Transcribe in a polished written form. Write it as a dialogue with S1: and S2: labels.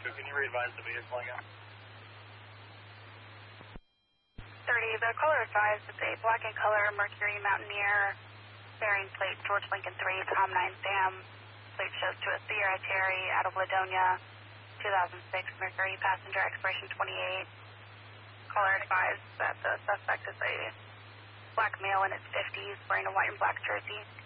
S1: Can you re-advise the vehicle again?
S2: 30, the caller advised it's a black and color Mercury Mountaineer, bearing plate George Lincoln 3, Tom 9 Sam. Plate shows to a Sierra Terry out of Ladonia, 2006 Mercury, passenger expiration 28. Caller advised that the suspect is a black male in his 50s wearing a white and black jersey.